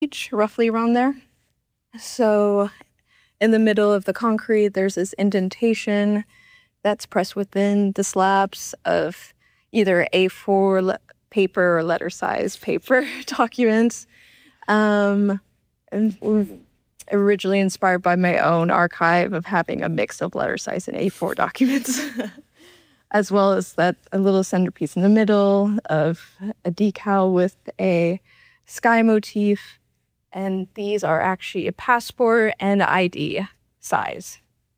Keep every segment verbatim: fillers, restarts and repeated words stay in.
each, roughly around there. So in the middle of the concrete, there's this indentation that's pressed within the slabs of either A four le- paper or letter size paper documents. Um, and originally inspired by my own archive of having a mix of letter size and A four documents, as well as that a little centerpiece in the middle of a decal with a sky motif. And these are actually a passport and I D size.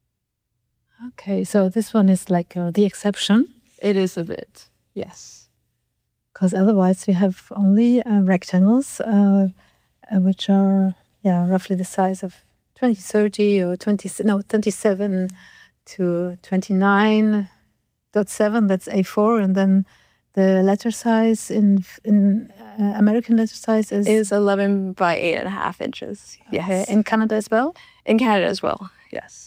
Okay, so this one is like uh, the exception. It is a bit, yes. Because otherwise we have only uh, rectangles, uh, uh, which are yeah roughly the size of twenty thirty or twenty no twenty-seven to twenty-nine point seven. That's A four, and then the letter size in in uh, American letter size is is eleven by eight and a half inches. Yes, okay. In Canada as well. In Canada as well, yes.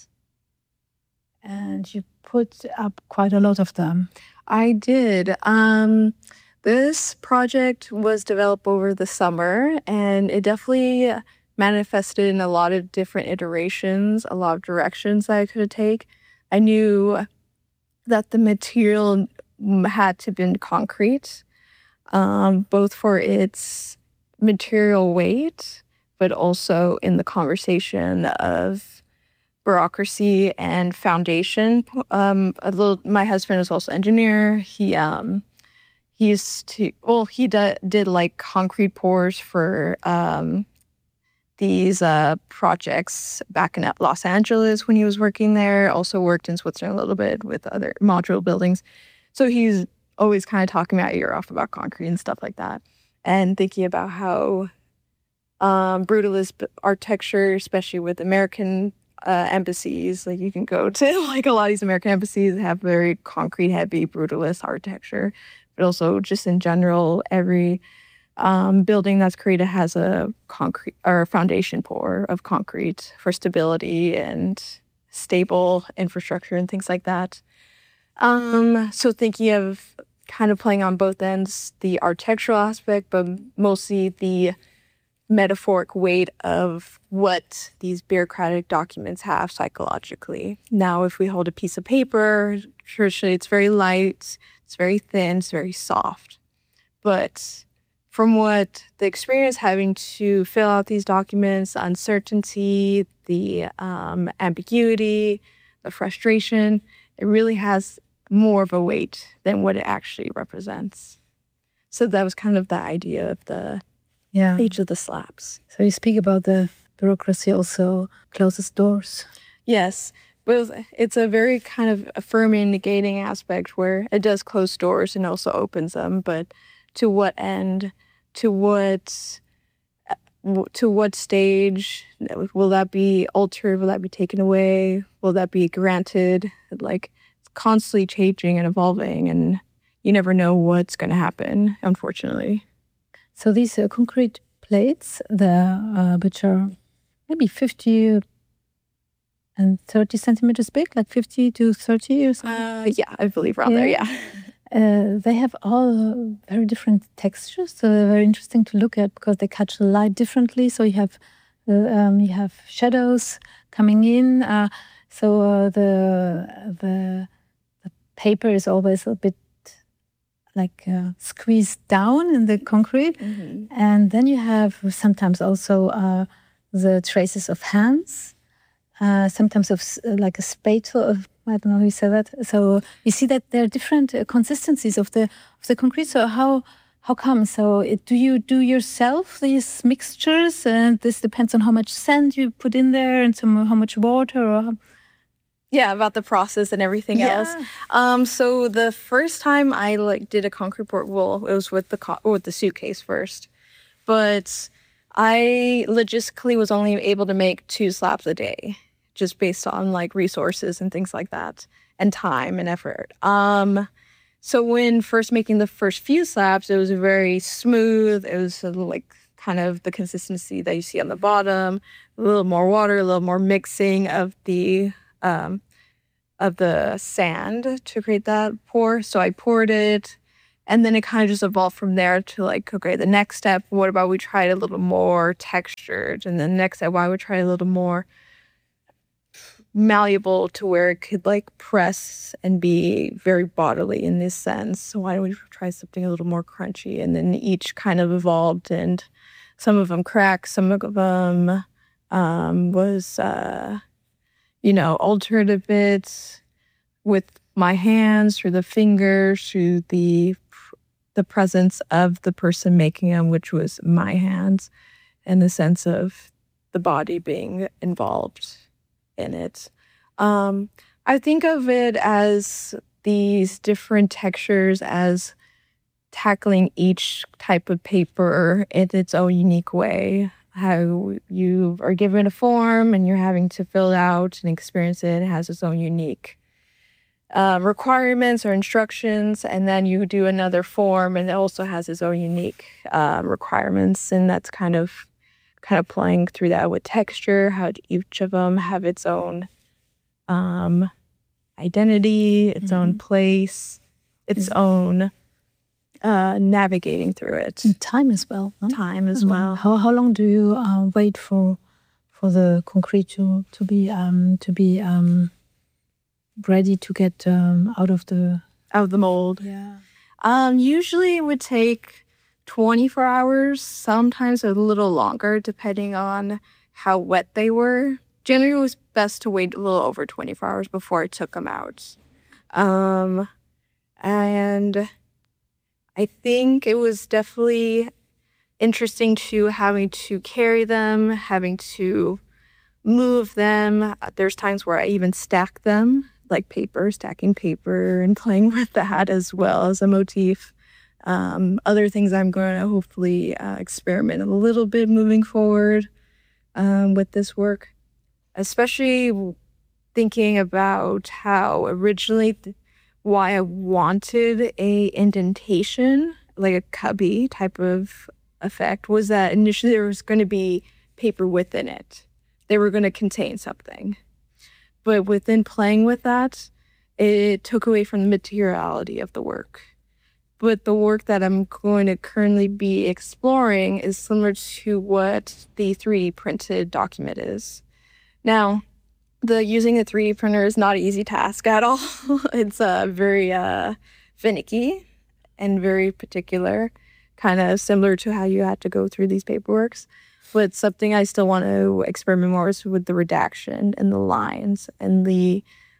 And you put up quite a lot of them. I did. Um, this project was developed over the summer, and it definitely manifested in a lot of different iterations, a lot of directions that I could take. I knew that the material had to be concrete, um, both for its material weight, but also in the conversation of bureaucracy and foundation. Um, a little. My husband is also an engineer. He um, he used to. Well, he did, did like concrete pours for um, these uh, projects back in Los Angeles when he was working there. Also worked in Switzerland a little bit with other modular buildings. So he's always kind of talking about ear off about concrete and stuff like that, and thinking about how um, brutalist architecture, especially with American Uh, embassies, like you can go to like a lot of these American embassies have very concrete heavy brutalist architecture, but also just in general every um, building that's created has a concrete or foundation pour of concrete for stability and stable infrastructure and things like that. Um, so thinking of kind of playing on both ends, the architectural aspect, but mostly the metaphoric weight of what these bureaucratic documents have psychologically. Now, if we hold a piece of paper, traditionally it's very light, it's very thin, it's very soft. But from what the experience having to fill out these documents, the uncertainty, the um, ambiguity, the frustration, it really has more of a weight than what it actually represents. So that was kind of the idea of the Yeah. each of the slabs. So you speak about the bureaucracy also closes doors. Yes, but it's a very kind of affirming, negating aspect where it does close doors and also opens them. But to what end? To what? To what stage? Will that be altered? Will that be taken away? Will that be granted? Like it's constantly changing and evolving, and you never know what's going to happen, unfortunately. So these uh, concrete plates, the uh, which are maybe fifty and thirty centimeters big, like fifty to thirty or something. Uh, yeah, I believe around Yeah. there. Yeah. Uh, they have all very different textures, so they're very interesting to look at because they catch the light differently. So you have uh, um, you have shadows coming in. Uh, so uh, the the the paper is always a bit like uh, squeezed down in the concrete. Mm-hmm. And then you have sometimes also uh, the traces of hands, uh, sometimes of uh, like a spatula of, I don't know how you say that. So you see that there are different uh, consistencies of the of the concrete. So how how come? So it, do you do yourself these mixtures, and this depends on how much sand you put in there and some how much water or how... Yeah, about the process and everything Yeah. else. Um, so the first time I like did a concrete pour, well, it was with the co- with the suitcase first, but I logistically was only able to make two slabs a day, just based on like resources and things like that, and time and effort. Um, so when first making the first few slabs, it was very smooth. It was a little, like kind of the consistency that you see on the bottom, a little more water, a little more mixing of the um, of the sand to create that pour. So I poured it, And then it kind of just evolved from there to like, okay, the next step, what about we try it a little more textured? And then the next step, why we try a little more malleable to where it could like press and be very bodily in this sense. So why don't we try something a little more crunchy? And then each kind of evolved, and some of them cracked, some of them um, was, uh, you know, altered a bit with my hands, through the fingers, through the the presence of the person making them, which was my hands, and the sense of the body being involved in it. Um, I think of it as these different textures as tackling each type of paper in its own unique way. How you are given a form and you're having to fill it out and experience it. It has its own unique uh, requirements or instructions, and then you do another form and it also has its own unique uh, requirements, and that's kind of kind of playing through that with texture, how each of them have its own um, identity, its mm-hmm. own place, its mm-hmm. own uh, navigating through it. And time as well. No? Time as mm-hmm. well. How how long do you uh, wait for for the concrete to to be um, to be um, ready to get um, out of the out of the mold? Yeah. Um, usually it would take twenty-four hours, sometimes a little longer, depending on how wet they were. Generally, it was best to wait a little over twenty-four hours before I took them out. Um, and I think it was definitely interesting to having to carry them, having to move them. There's times where I even stack them, like paper, stacking paper and playing with that as well as a motif. Um, other things I'm going to hopefully uh, experiment a little bit moving forward um, with this work, especially thinking about how originally th- why I wanted a indentation, like a cubby type of effect, was that initially there was going to be paper within it. They were going to contain something. But within playing with that, it took away from the materiality of the work. But the work that I'm going to currently be exploring is similar to what the three D printed document is. Now, the using a three D printer is not an easy task at all. It's uh, very uh, finicky and very particular, kind of similar to how you had to go through these paperworks. But something I still want to experiment more is with the redaction and the lines and the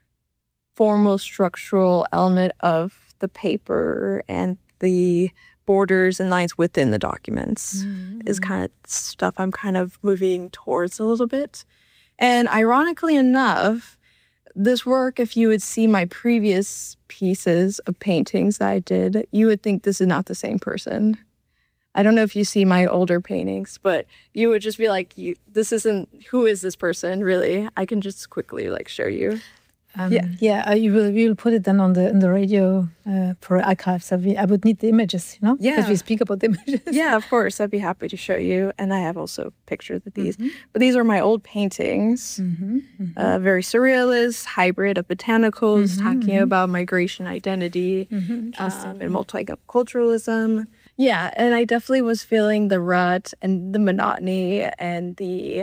formal structural element of the paper and the borders and lines within the documents mm-hmm. is kind of stuff I'm kind of moving towards a little bit. And ironically enough, this work, if you would see my previous pieces of paintings that I did, you would think this is not the same person. I don't know if you see my older paintings, but you would just be like, "You, this isn't, who is this person, really?" I can just quickly like show you. Um, yeah, yeah. Uh, you will you will put it then on the in the radio uh, for archives. So we, I would need the images, you know, yeah, because we speak about the images. Yeah, of course. I'd be happy to show you, and I have also pictures of these. Mm-hmm. But these are my old paintings, mm-hmm, mm-hmm. Uh, very surrealist, hybrid of botanicals, mm-hmm, talking mm-hmm. about migration, identity, mm-hmm, um, and multiculturalism. Yeah, and I definitely was feeling the rut and the monotony and the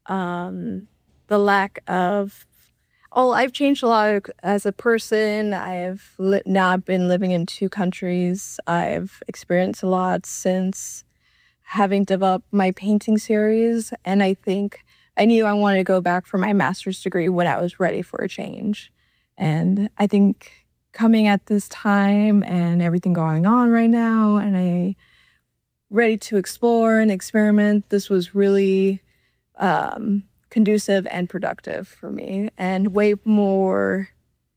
um, the lack of. Oh, I've changed a lot as a person. I've li- now been living in two countries. I've experienced a lot since having developed my painting series. And I think I knew I wanted to go back for my master's degree when I was ready for a change. And I think coming at this time and everything going on right now, and I ready to explore and experiment, this was really um, conducive and productive for me, and way more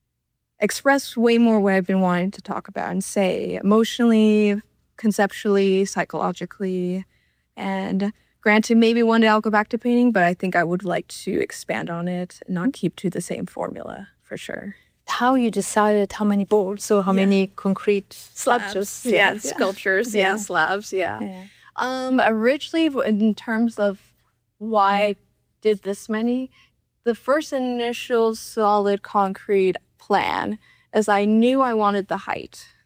express way more what I've been wanting to talk about and say emotionally, conceptually, psychologically. And granted, maybe one day I'll go back to painting, but I think I would like to expand on it and not keep to the same formula for sure. How you decided how many boards or how yeah. many concrete slabs, yeah, yeah, sculptures, yeah, yeah slabs, yeah. yeah. Um, originally, in terms of why I did this many, the first initial solid concrete plan is I knew I wanted the height.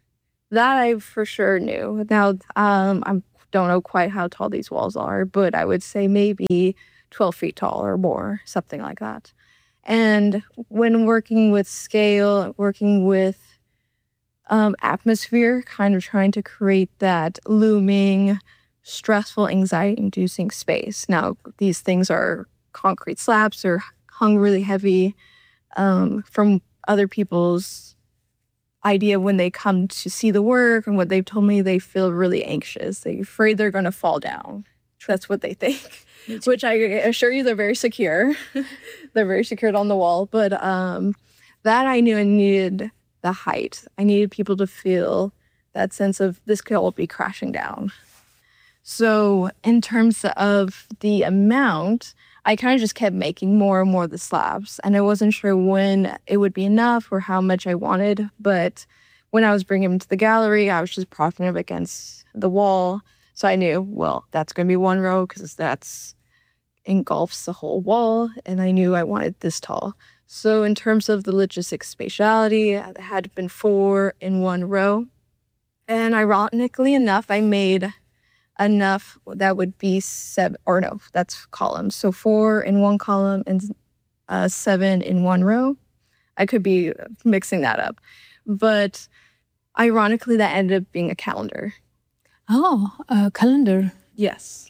That I for sure knew. Now, um, I don't know quite how tall these walls are, but I would say maybe twelve feet tall or more, something like that. And when working with scale, working with um, atmosphere, kind of trying to create that looming, stressful, anxiety-inducing space. Now, these things are concrete slabs, they're hung really heavy. Um, from other people's idea when they come to see the work and what they've told me, they feel really anxious. They're afraid they're going to fall down. That's what they think, which I assure you they're very secure. They're very secured on the wall. But um, that I knew I needed the height. I needed people to feel that sense of this could all be crashing down. So in terms of the amount, I kind of just kept making more and more of the slabs. And I wasn't sure when it would be enough or how much I wanted. But when I was bringing them to the gallery, I was just propping them against the wall. So I knew, well, that's going to be one row because that's engulfs the whole wall. And I knew I wanted this tall. So in terms of the logistics spatiality, it had been four in one row. And ironically enough, I made enough that would be seven, or no, that's columns. So four in one column and uh, seven in one row. I could be mixing that up. But ironically, that ended up being a calendar. Oh, a calendar. Yes.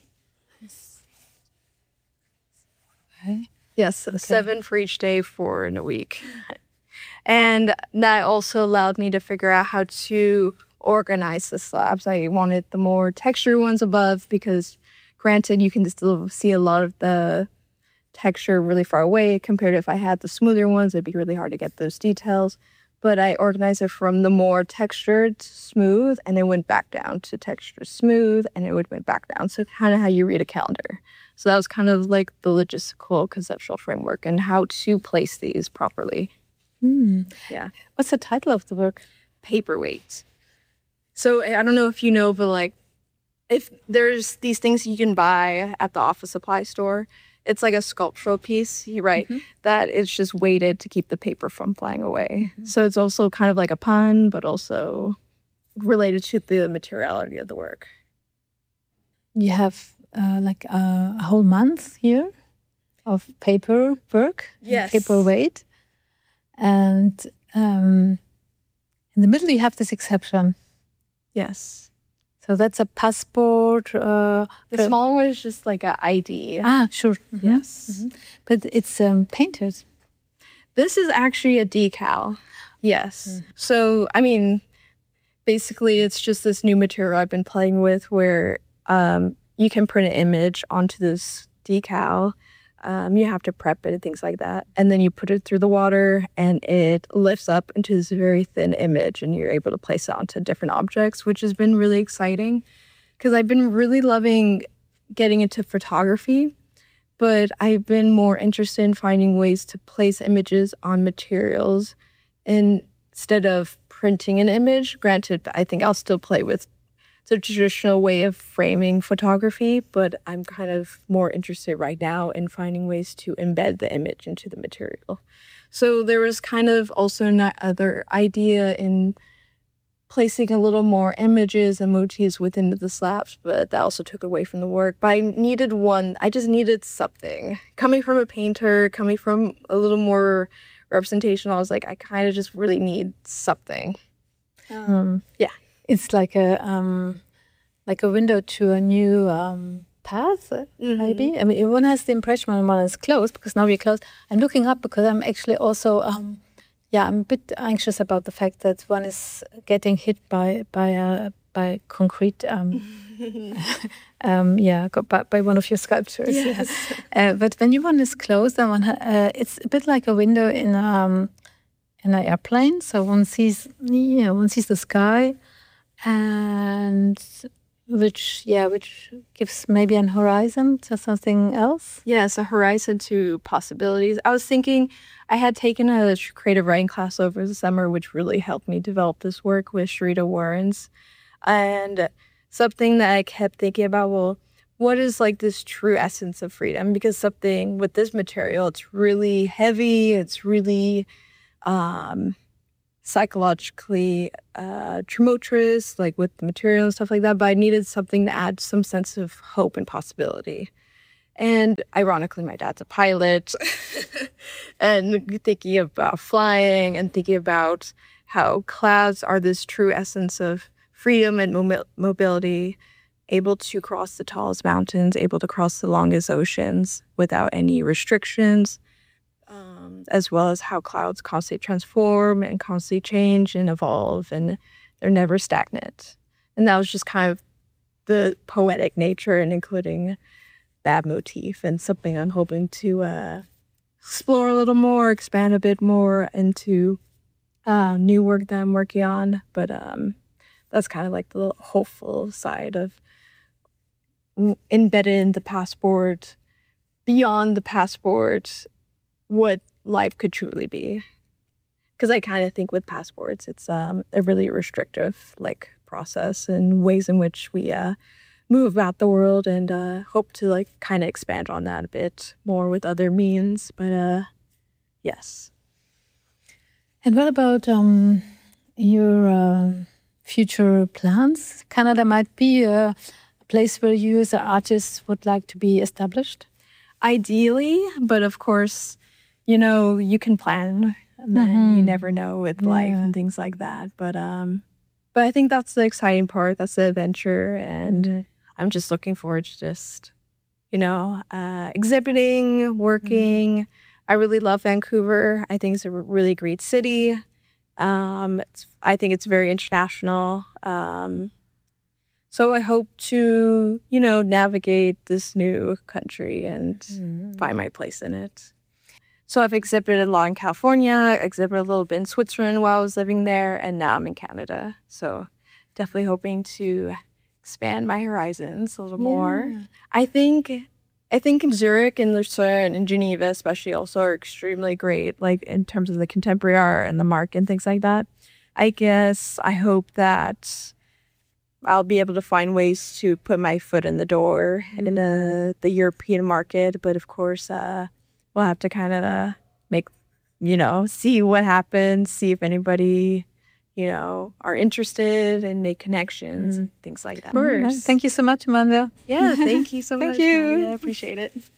Okay. Yes, okay. Seven for each day, four in a week. And that also allowed me to figure out how to organize the slabs. I wanted the more textured ones above because, granted, you can still see a lot of the texture really far away compared to if I had the smoother ones. It'd be really hard to get those details. But I organized it from the more textured to smooth, and it went back down to texture smooth, and it would went back down. So kind of how you read a calendar. So that was kind of like the logistical conceptual framework and how to place these properly. Hmm. Yeah. What's the title of the work? Paperweight. So I don't know if you know, but like if there's these things you can buy at the office supply store, it's like a sculptural piece, right? Mm-hmm. That it's just weighted to keep the paper from flying away. Mm-hmm. So it's also kind of like a pun, but also related to the materiality of the work. You have uh, like a, a whole month here of paper work, yes, paper weight, and um, in the middle you have this exception. Yes. So that's a passport. Uh, the small one is just like an I D. Ah, sure. Mm-hmm. Yes. Mm-hmm. But it's um, painted. This is actually a decal. Yes. Mm. So, I mean, basically it's just this new material I've been playing with where um, you can print an image onto this decal. Um, you have to prep it and things like that. And then you put it through the water and it lifts up into this very thin image and you're able to place it onto different objects, which has been really exciting because I've been really loving getting into photography, but I've been more interested in finding ways to place images on materials instead of printing an image. Granted, I think I'll still play with the traditional way of framing photography, but I'm kind of more interested right now in finding ways to embed the image into the material. So there was kind of also another idea in placing a little more images and motifs within the slabs, but that also took away from the work. But I needed one, I just needed something. Coming from a painter, coming from a little more representation, I was like, I kind of just really need something. Um, yeah. It's like a um, like a window to a new um, path, mm-hmm. maybe. I mean, one has the impression when one is closed because now we're closed. I'm looking up because I'm actually also, um, yeah, I'm a bit anxious about the fact that one is getting hit by by a by concrete. Um, um, yeah, by, by one of your sculptures. Yes. Yeah. Uh, but when your one is closed, and one ha- uh, it's a bit like a window in um, in an airplane. So one sees, yeah, one sees the sky. And which, yeah, which gives maybe an horizon to something else? Yes, a horizon to possibilities. I was thinking I had taken a creative writing class over the summer, which really helped me develop this work with Sharita Warrens. And something that I kept thinking about, well, what is like this true essence of freedom? Because something with this material, it's really heavy, it's really... Um, psychologically uh, tumultuous, like with the material and stuff like that, but I needed something to add some sense of hope and possibility. And ironically, my dad's a pilot. And thinking about flying and thinking about how clouds are this true essence of freedom and mo- mobility, able to cross the tallest mountains, able to cross the longest oceans without any restrictions, um, as well as how clouds constantly transform and constantly change and evolve, and they're never stagnant. And that was just kind of the poetic nature and including that motif, and something I'm hoping to uh, explore a little more, expand a bit more into uh, new work that I'm working on. But um, that's kind of like the little hopeful side of embedded in the passport, beyond the passport, what life could truly be. Because I kind of think with passports, it's um, a really restrictive like process and ways in which we uh, move about the world, and uh, hope to like kind of expand on that a bit more with other means. But uh, yes. And what about um, your uh, future plans? Canada might be a place where you as an artist would like to be established? Ideally, but of course, you know, you can plan, and then Mhm. you never know with life Yeah. and things like that. But um, but I think that's the exciting part. That's the adventure, and I'm just looking forward to just, you know, uh, exhibiting, working. I really love Vancouver. I think it's a really great city. Um, it's, I think it's very international. Um, so I hope to, you know, navigate this new country and find my place in it. So I've exhibited a lot in California, exhibited a little bit in Switzerland while I was living there, and now I'm in Canada. So definitely hoping to expand my horizons a little more. Yeah. I think I think in Zurich and Lucerne and Geneva especially also are extremely great, like in terms of the contemporary art and the market and things like that. I guess I hope that I'll be able to find ways to put my foot in the door in the, the European market. But of course, uh, we'll have to kind of uh, make, you know, see what happens, see if anybody, you know, are interested and make connections and things like that. Thank you so much, Amanda. Yeah, thank you so Thank much. you. Maria. I appreciate it.